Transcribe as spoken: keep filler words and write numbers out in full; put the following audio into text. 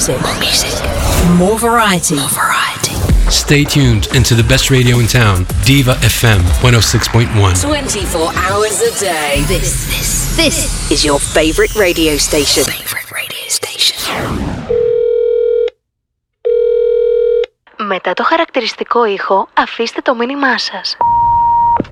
music. More music. More variety. More variety. Stay tuned into the best radio in town, Diva F M one oh six point one. twenty-four hours a day. This, this, this is your favorite radio station. Favorite radio station. Μετά το χαρακτηριστικό ήχο, αφήστε το μήνυμά σας.